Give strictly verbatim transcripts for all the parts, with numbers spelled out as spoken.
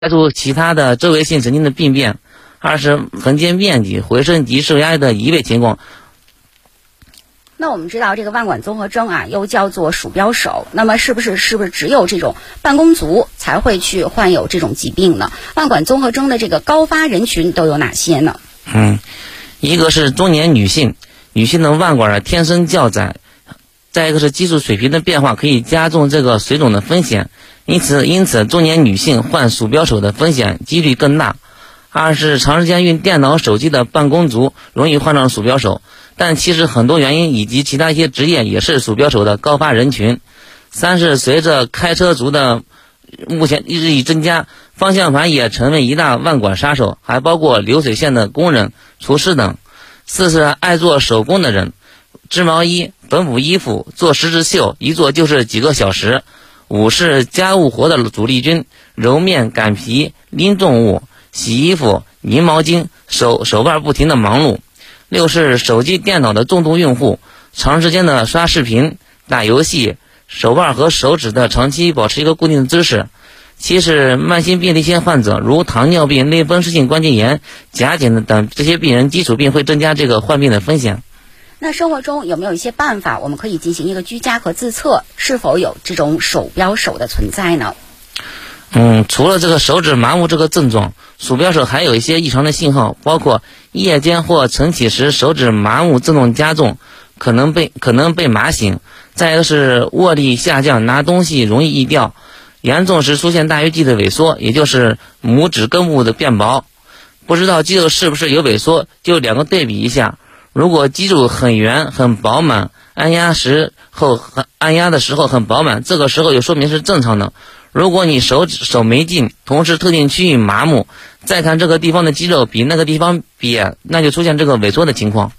排除其他的周围性神经的病变。二是横间面积、回声及受压力的移位情况。 那我们知道这个腕管综合征啊，又叫做鼠标手，那么是不是是不是只有这种办公族才会去患有这种疾病呢？腕管综合征的这个高发人群都有哪些呢？ 嗯，一个是中年女性，女性的腕管天生较窄，再一个是激素水平的变化可以加重这个水肿的风险，因此因此中年女性患鼠标手的风险几率更大。二是长时间用电脑手机的办公族容易患上鼠标手，但其实很多原因以及其他一些职业也是鼠标手的高发人群。三是随着开车族的目前日益增加，方向盘也成为一大腕管杀手，还包括流水线的工人、厨师等。四是爱做手工的人，织毛衣、缝补衣服、做十字绣，一做就是几个小时。五是家务活的主力军，揉面、擀皮、拎重物、洗衣服、拧毛巾，手手腕不停的忙碌。六是手机电脑的重度用户，长时间的刷视频、打游戏，手腕和手指的长期保持一个固定的姿势。七是慢性病的一些患者，如糖尿病、类风湿性关节炎、甲减等这些病人，基础病会增加这个患病的风险。 那生活中有没有一些办法，我们可以进行一个居家和自测，是否有这种手标手的存在呢？ 嗯，除了这个手指麻木这个症状，鼠标手还有一些异常的信号，包括夜间或晨起时手指麻木症状加重，可能被可能被麻醒。再一个是握力下降，拿东西容易易掉，严重时出现大鱼际的萎缩，也就是拇指根部的变薄。不知道肌肉是不是有萎缩，就两个对比一下。如果肌肉很圆很饱满，按压时候按压的时候很饱满，这个时候就说明是正常的。如果你手手没劲，同时特定区域麻木，再看这个地方的肌肉比那个地方瘪，那就出现这个萎缩的情况。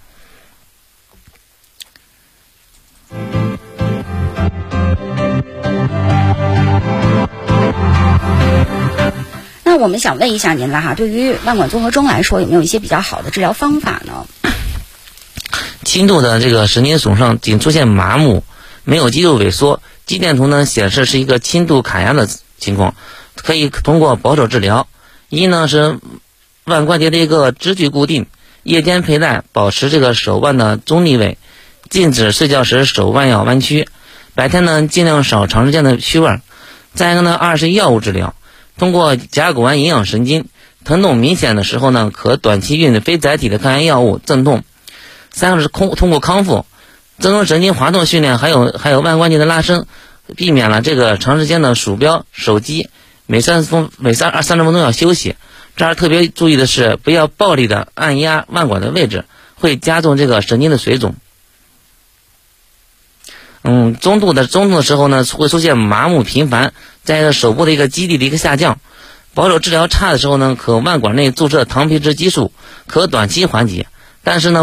那我们想问一下您了哈，对于腕管综合征来说，有没有一些比较好的治疗方法呢？ 轻度的这个神经损伤仅出现麻木，没有肌肉萎缩，肌电图呢显示是一个轻度卡压的情况，可以通过保守治疗。一呢是腕关节的一个支距固定，夜间佩戴，保持这个手腕的中立位，禁止睡觉时手腕要弯曲，白天呢尽量少长时间的屈腕。再一个呢，二是药物治疗，通过甲钴胺营养神经，疼痛明显的时候呢，可短期用非载体的抗炎药物镇痛。三个是通通过康复、增强神经滑动训练，还有还有腕关节的拉伸，避免了这个长时间的鼠标手机，每三十分每三二三十分钟要休息。这儿特别注意的是，不要暴力的按压腕管的位置，会加重这个神经的水肿。嗯，中度的中度的时候呢，会出现麻木频繁，再一个手部的一个肌力的一个下降。保守治疗差的时候呢，可腕管内注射糖皮质激素，可短期缓解，但是呢。